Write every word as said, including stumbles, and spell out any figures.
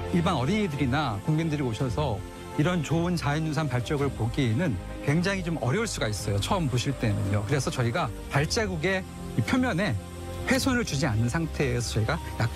일반 어린이들이나 국민들이 오셔서 이런 좋은 자연유산 발자국을 보기에는 굉장히 좀 어려울 수가 있어요. 처음 보실 때는요. 그래서 저희가 발자국의 이 표면에 훼손을 주지 않는 상태에서 저희가 약간